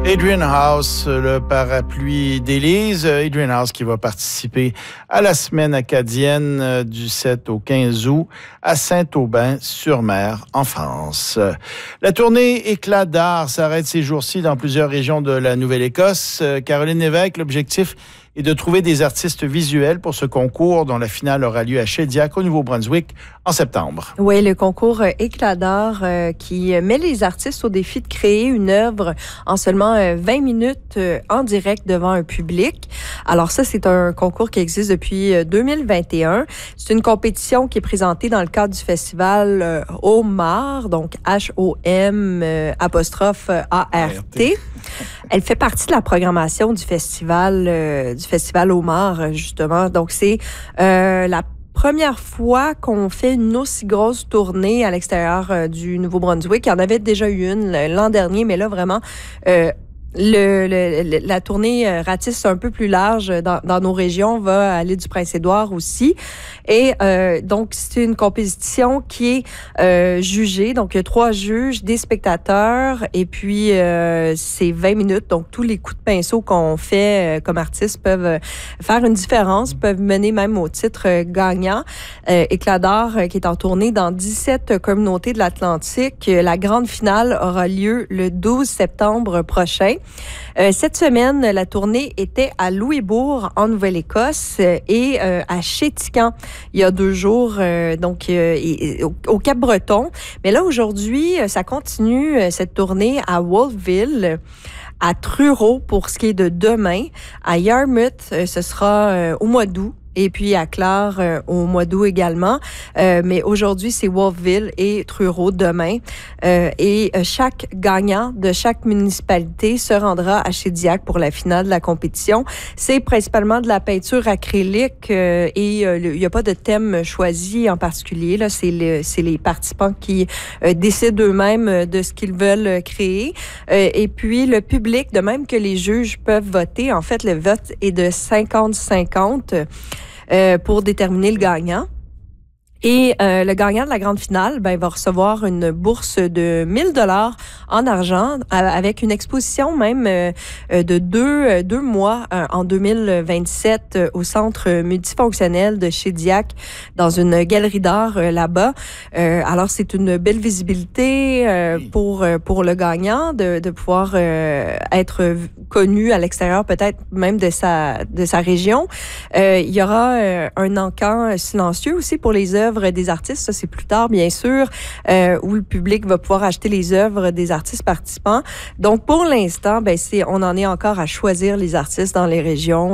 Adrian House, le parapluie d'Élise. Adrian House qui va participer à la semaine acadienne du 7 au 15 août à Saint-Aubin-sur-Mer, en France. La tournée Éclat d'art s'arrête ces jours-ci dans plusieurs régions de la Nouvelle-Écosse. Caroline Lévesque, l'objectif est de trouver des artistes visuels pour ce concours dont la finale aura lieu à Shediac, au Nouveau-Brunswick, en septembre. Oui, le concours Éclat d'art qui met les artistes au défi de créer une œuvre en seulement 20 minutes en direct devant un public. Alors ça, c'est un concours qui existe depuis 2021. C'est une compétition qui est présentée dans le cadre du festival HOMART, donc H-O-M''ART. Elle fait partie de la programmation du festival HOMART, justement. Donc, c'est la première fois qu'on fait une aussi grosse tournée à l'extérieur du Nouveau-Brunswick. Il y en avait déjà eu une l'an dernier, mais là, vraiment... la tournée ratisse un peu plus large dans nos régions, va à l'île du Prince-Édouard aussi. Et donc, c'est une compétition qui est jugée. Donc, il y a 3 juges, des spectateurs, et puis c'est 20 minutes. Donc, tous les coups de pinceau qu'on fait comme artistes peuvent faire une différence, peuvent mener même au titre gagnant. Éclat d'art qui est en tournée dans 17 communautés de l'Atlantique. La grande finale aura lieu le 12 septembre prochain. Cette semaine, la tournée était à Louisbourg, en Nouvelle-Écosse, et à Chéticamp, il y a 2 jours, donc au Cap-Breton. Mais là, aujourd'hui, ça continue, cette tournée à Wolfville, à Truro pour ce qui est de demain, à Yarmouth, ce sera au mois d'août. Et puis à Clare au mois d'août également. Mais aujourd'hui, c'est Wolfville et Truro demain. Et chaque gagnant de chaque municipalité se rendra à Shediac pour la finale de la compétition. C'est principalement de la peinture acrylique et il n'y a pas de thème choisi en particulier. Là, c'est les participants qui décident eux-mêmes de ce qu'ils veulent créer. Et puis le public, de même que les juges peuvent voter. En fait, le vote est de 50-50. Pour déterminer le gagnant. Et le gagnant de la grande finale va recevoir une bourse de 1 000 $ en argent avec une exposition même de deux mois en 2027 au centre multifonctionnel de Shediac dans une galerie d'art là-bas. Alors c'est une belle visibilité pour le gagnant de pouvoir être connu à l'extérieur peut-être même de sa région. Il y aura un encan silencieux aussi pour les œuvres des artistes. Ça, c'est plus tard, bien sûr, où le public va pouvoir acheter les œuvres des artistes participants. Donc, pour l'instant, on en est encore à choisir les artistes dans les régions.